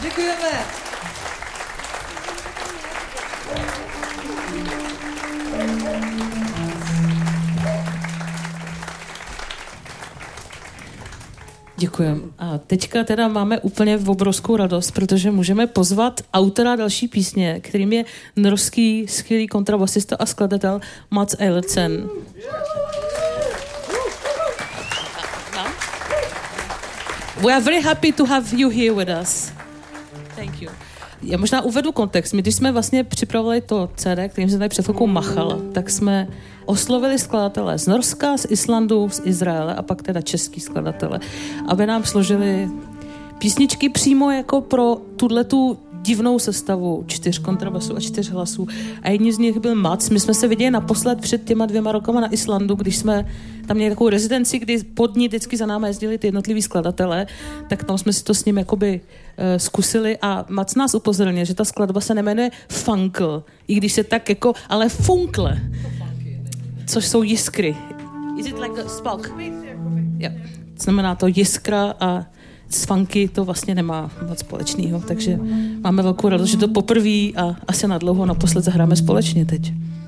Děkujeme. Děkujeme. A teďka teda máme úplně obrovskou radost, protože můžeme pozvat autora další písně, kterým je norský skvělý kontrabasista a skladatel Mats Eilertsen. We are very happy to have you here with us. Thank you. Já možná uvedu kontext. My, když jsme vlastně připravovali to CD, kterým jsem tady před chvilkou machal, tak jsme oslovili skladatele z Norska, z Islandu, z Izraele a pak teda český skladatele, aby nám složili písničky přímo jako pro tuhletu divnou sestavu 4 kontrabasů a 4 hlasů. A jedním z nich byl Mats. My jsme se viděli naposled před těma 2 rokama na Islandu, když jsme tam měli takovou rezidenci, kdy pod ní vždycky za námi jezdili ty jednotliví skladatelé, tak tam jsme si to s ním jakoby zkusili a Mats nás upozornil, že ta skladba se nejmenuje Funkle, i když se tak jako, ale funkle, což jsou jiskry. Is it like a spark? Yeah. Znamená to jiskra a s funky to vlastně nemá moc společného, takže máme velkou radost, že to poprvé a asi na dlouho naposled zahráme společně teď.